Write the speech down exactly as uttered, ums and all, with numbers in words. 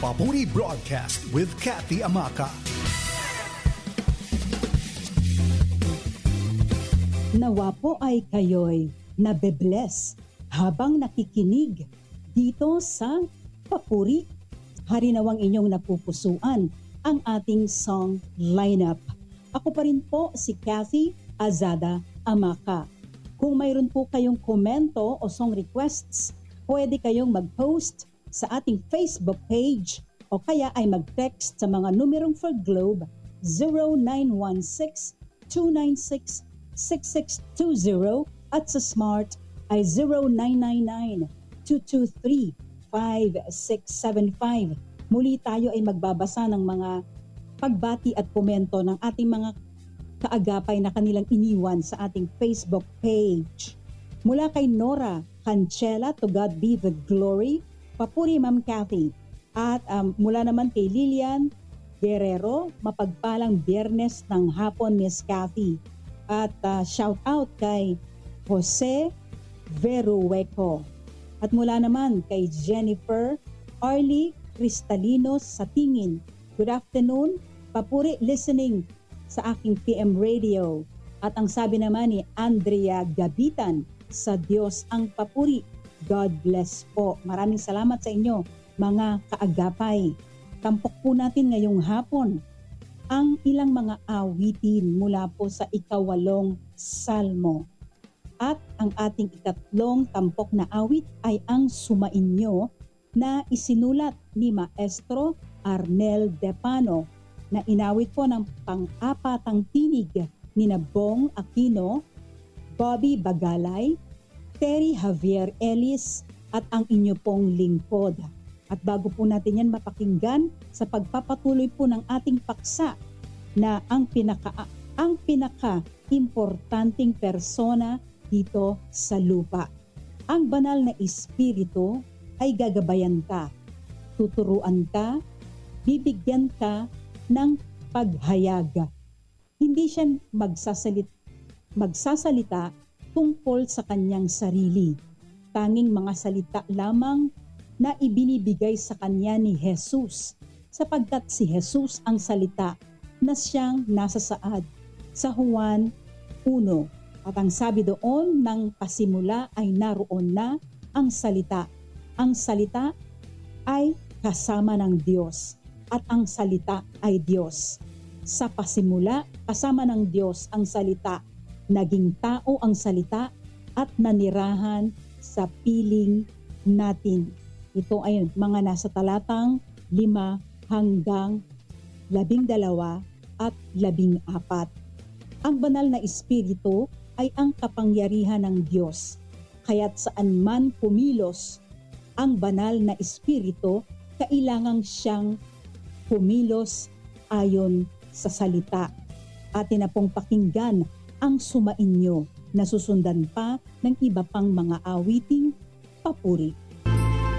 Papuri Broadcast with Kathy Amaka. Nawa po ay kayo'y nabe-bless habang nakikinig dito sa Papuri. Harinawang inyong napupusuan ang ating song lineup. Ako pa rin po si Kathy Azada Amaka. Kung mayroon po kayong komento o song requests, pwede kayong mag-post sa ating Facebook page o kaya ay mag-text sa mga numerong for Globe zero nine one six, two nine six, six six two zero at sa Smart ay zero nine nine nine, two two three, five six seven five. Muli tayo ay magbabasa ng mga pagbati at komento ng ating mga kaagapay na kanilang iniwan sa ating Facebook page. Mula kay Nora Cancela, to God be the glory. Papuri Ma'am Kathy. At um, mula naman kay Lilian Guerrero, mapagpalang Biyernes ng hapon Miss Kathy. At uh, shout out kay Jose Verueco. At mula naman kay Jennifer Arlie Cristalino sa Tingin. Good afternoon, papuri listening sa aking P M Radio. At ang sabi naman ni Andrea Gabitan, sa Diyos ang papuri. God bless po. Maraming salamat sa inyo, mga kaagapay. Tampok po natin ngayong hapon ang ilang mga awitin mula po sa ikawalong salmo. At ang ating ikatlong tampok na awit ay ang Sumainyo na isinulat ni Maestro Arnel Depano na inawit po ng pang-apatang tinig ni Bong Aquino, Bobby Bagalay, Terry Javier Ellis at ang inyo pong lingkod. At bago po natin yan mapakinggan sa pagpapatuloy po ng ating paksa na ang pinaka ang pinaka-importanting persona dito sa lupa. Ang banal na espiritu ay gagabayan ka, tuturuan ka, bibigyan ka ng paghayag. Hindi siya magsasalit, magsasalita tungkol sa kanyang sarili. Tanging mga salita lamang na ibinibigay sa kanya ni Jesus, sapagkat si Jesus ang salita na siyang nasa saad sa Juan one. At ang sabi doon ng pasimula ay naroon na ang salita. Ang salita ay kasama ng Diyos at ang salita ay Diyos. Sa pasimula, kasama ng Diyos ang salita. Naging tao ang salita at nanirahan sa piling natin. Ito ay mga nasa talatang lima hanggang labing dalawa at labing apat. Ang banal na espiritu ay ang kapangyarihan ng Diyos. Kaya't saan man pumilos ang banal na espiritu, kailangang siyang pumilos ayon sa salita. Atin na pong pakinggan ang Sumainyo na susundan pa ng iba pang mga awiting papuri.